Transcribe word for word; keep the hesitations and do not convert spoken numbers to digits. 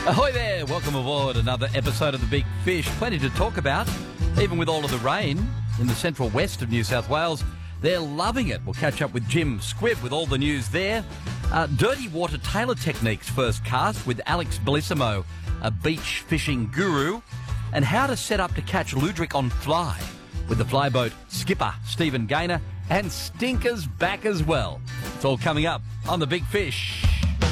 Ahoy there, welcome aboard another episode of The Big Fish. Plenty to talk about, even with all of the rain in the central west of New South Wales. They're loving it. We'll catch up with Jim Squibb with all the news there. Uh, dirty water tailor techniques first cast with Alex Bellissimo, a beach fishing guru, and how to set up to catch luderick on fly with the flyboat skipper Stephen Gaynor, and stinkers back as well. It's all coming up on The Big Fish.